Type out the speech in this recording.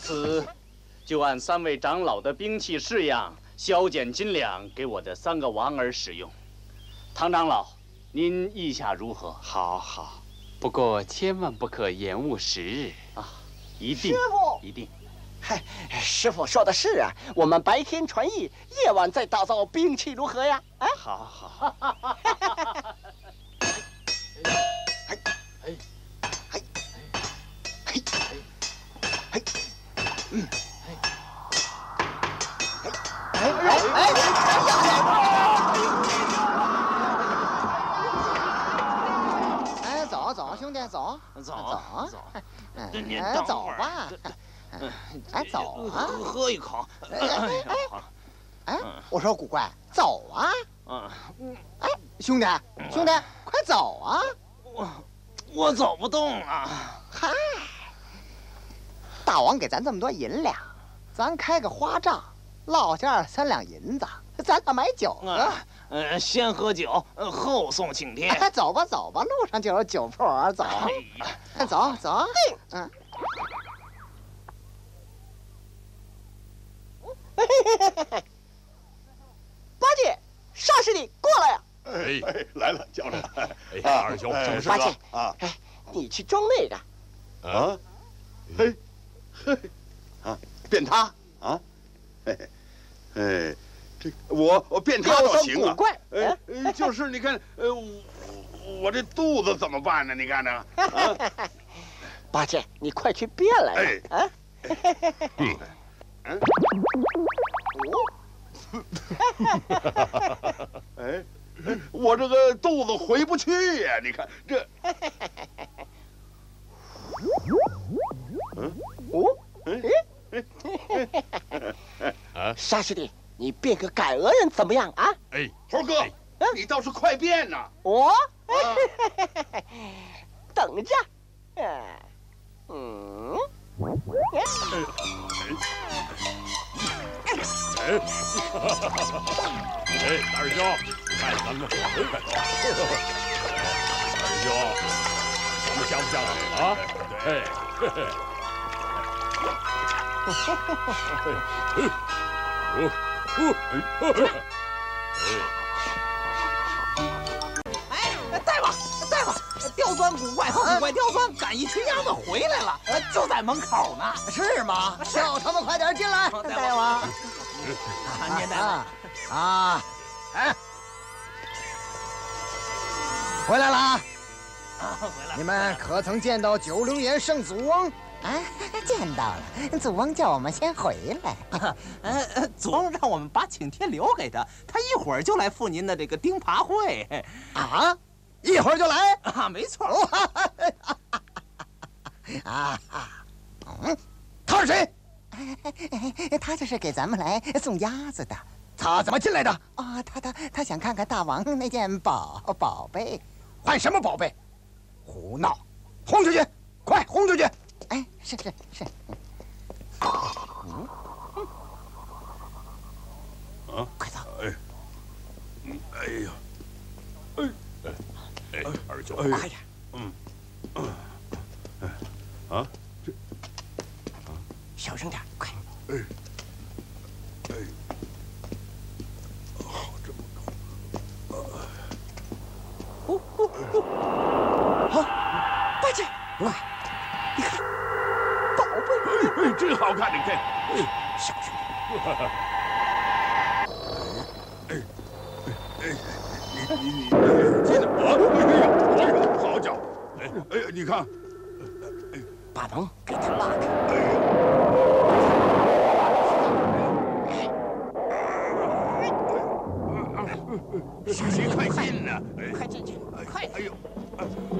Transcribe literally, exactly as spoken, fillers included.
此，就按三位长老的兵器式样，削减斤两给我的三个王儿使用。唐长老，您意下如何？ 好好，不过千万不可延误时日啊！一定， 师傅， 一定。 嗨，师傅说的是啊，我们白天传艺，夜晚再打造兵器，如何呀？啊， 好好。 嘿，嘿，嘿，嘿，嘿，嗯，哎哎哎哎哎！哎，走走，兄弟，走走走走， 哎，走吧。哎，走啊！ 喝一口。 哎哎哎！我说古怪，走啊！ 嗯， 哎，兄弟，兄弟，快走啊！ 我我走不动了。 嗨，大王给咱这么多银两，咱开个花账，落下三两银子，咱俩买酒啊。 呃，先喝酒，后送请帖。 哎，走吧走吧，路上就有酒铺，走。哎，走走。嗯。八戒，沙师弟过来呀！ 哎哎，来了，叫着。 哎，二兄，什么事八戒啊？ 哎，你去装那个。 啊？嘿，嘿，啊，变他啊？嘿嘿，哎，这我我变他倒行啊。 怪， 哎，就是你看，呃，我我这肚子怎么办呢？你看呢？啊， 八戒，你快去变来吧！ 哎， 啊， 嗯，嗯，哎，我这个肚子回不去呀！你看这，嗯， 哦， 哎， 啊， 沙师弟，你变个改鹅人怎么样啊？ 哎， 猴哥，你倒是快变呐！ 我， 啊， 等着，嗯。 哎，哎，二兄，看咱们，二兄，咱们像不像啊？啊，哎，嘿嘿，哦哦， 哎，大夫，大夫，刁钻古怪和古怪刁钻赶一群鸭子回来了，呃，就在门口呢。 是吗？叫他们快点进来，大王。 看见大夫啊，哎，回来了啊！ 回来， 你们可曾见到九灵岩圣祖翁？ 啊，见到了。祖翁叫我们先回来。 呃呃，祖翁让我们把请帖留给他，他一会儿就来赴您的这个钉耙会。 啊，一会儿就来啊，没错。 啊，嗯，他是谁？ 他就是给咱们来送鸭子的。 他怎么进来的？ 哦，他他他想看看大王那件宝宝贝。 换什么宝贝？胡闹！轰出去！快轰出去！ 哎，是是是。 嗯，啊， 快走！ 哎，嗯，哎呀，哎， 哎，二兄， 哎呀， 嗯，啊，这， 小声点，快！ 哎，哎，好，这么高， 哦哦哦！好，八戒，快，你看，宝贝， 哎，真好看，你看，哎， 小声点。哎哎，你你你，进来！啊！哎呦，好家伙！哎哎，你看，哎， 把门给他拉开。 哎呀， 小心，快进呐！ 快进去，快！ 哎呦，